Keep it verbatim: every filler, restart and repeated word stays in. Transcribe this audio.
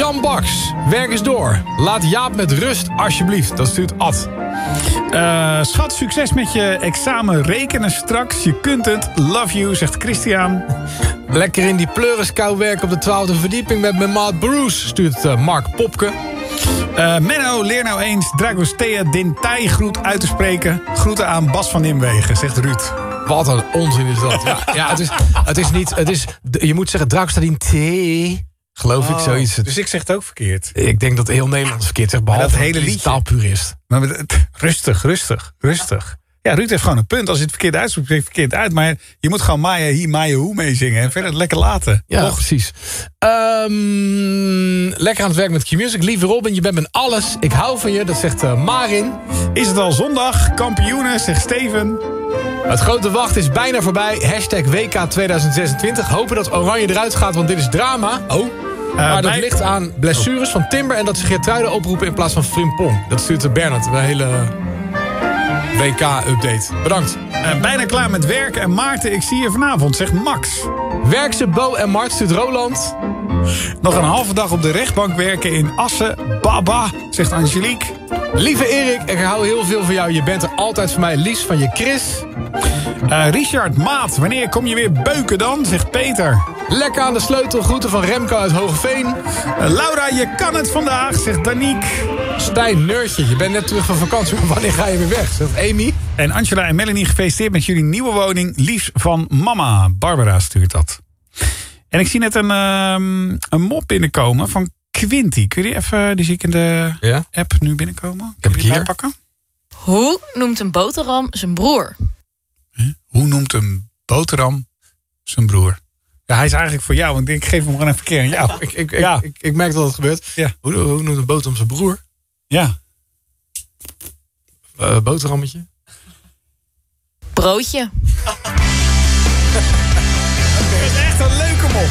Jan Baks, werk eens door. Laat Jaap met rust, alsjeblieft. Dat stuurt Ad. Uh, schat, succes met je examen rekenen straks. Je kunt het. Love you, zegt Christian. Lekker in die pleuriskou werken op de twaalfde verdieping met mijn maat Bruce, stuurt uh, Mark Popke. Uh, Menno, leer nou eens Dragostea Dintai groet uit te spreken. Groeten aan Bas van Nimwegen, zegt Ruud. Wat een onzin is dat. Ja, ja het, is, het is niet... Het is, je moet zeggen Dragostea Dintai. Geloof oh, ik, zoiets. Dus ik zeg het ook verkeerd. Ik denk dat heel Nederlands verkeerd zegt, behalve dat hele liedje. Taalpurist. Maar rustig, rustig, rustig. Ja, Ruud heeft gewoon een punt. Als je het verkeerd uitspreekt, spreekt het verkeerd uit. Maar je moet gewoon Maya hi, Maya hoe meezingen. En verder lekker laten. Ja, toch? Precies. Um, lekker aan het werk met Q-Music. Lieve Robin, je bent mijn alles. Ik hou van je, dat zegt uh, Marin. Is het al zondag? Kampioenen, zegt Steven. Het grote wacht is bijna voorbij. Hashtag W K tweeduizend zesentwintig. Hopen dat Oranje eruit gaat, want dit is drama. Oh. Uh, maar dat bij... ligt aan blessures van Timber en dat ze Geertruiden oproepen in plaats van Frimpong. Dat stuurt Bernard, een hele W K-update. Bedankt. Uh, bijna klaar met werken en Maarten, ik zie je vanavond, zegt Max. Werk ze, Bo en Mart, stuurt Roland. Nog een halve dag op de rechtbank werken in Assen. Baba, zegt Angelique. Lieve Erik, ik hou heel veel van jou. Je bent er altijd voor mij. Lies van je Chris. Uh, Richard, maat, wanneer kom je weer beuken dan? Zegt Peter. Lekker aan de sleutel, groeten van Remco uit Hoogeveen. Uh, Laura, je kan het vandaag, zegt Danique. Stijn, neurtje, je bent net terug van vakantie, maar wanneer ga je weer weg? Zegt Amy. En Angela en Melanie, gefeliciteerd met jullie nieuwe woning. Liefs van mama. Barbara stuurt dat. En ik zie net een, um, een mop binnenkomen van Quinty. Kun je die even, die zie ik in de ja? app nu binnenkomen? Ik heb ik hier. Pakken? Hoe noemt een boterham zijn broer? Huh? Hoe noemt een boterham zijn broer? Ja, hij is eigenlijk voor jou, want ik geef hem gewoon even een keer aan jou. ik, ik, ja. ik, ik, ik merk dat het gebeurt. Ja. Hoe, hoe noemt een boterham zijn broer? Ja. Uh, boterhammetje? Broodje. Dat is echt een leuke mop.